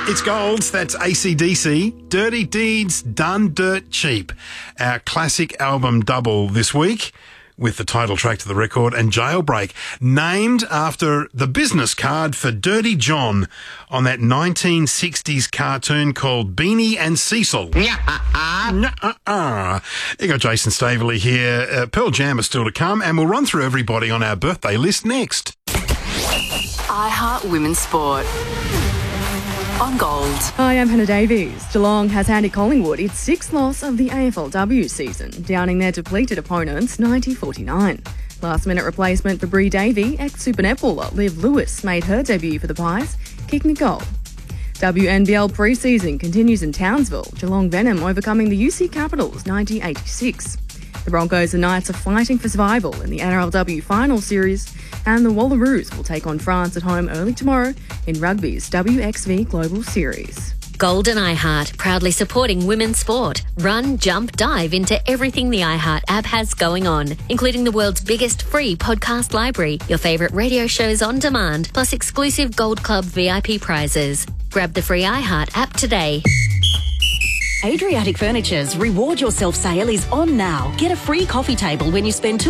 It's Golds, that's AC/DC. Dirty Deeds Done Dirt Cheap. Our classic album double this week with the title track to the record, and Jailbreak, named after the business card for Dirty John on that 1960s cartoon called Beanie and Cecil. You got Jason Staveley here. Pearl Jam is still to come, and we'll run through everybody on our birthday list next. iHeart Women's Sport on Gold. Hi, I'm Hannah Davies. Geelong has handed Collingwood its sixth loss of the AFLW season, downing their depleted opponents 90-49. Last-minute replacement for Bree Davey, ex-Super netballer Liv Lewis made her debut for the Pies, kicking a goal. WNBL pre-season continues in Townsville, Geelong Venom overcoming the UC Capitals 90-86. The Broncos and Knights are fighting for survival in the NRLW final series, and the Wallaroos will take on France at home early tomorrow in rugby's WXV Global Series. Gold and iHeart, proudly supporting women's sport. Run, jump, dive into everything the iHeart app has going on, including the world's biggest free podcast library, your favourite radio shows on demand, plus exclusive Gold Club VIP prizes. Grab the free iHeart app today. Adriatic Furniture's Reward Yourself sale is on now. Get a free coffee table when you spend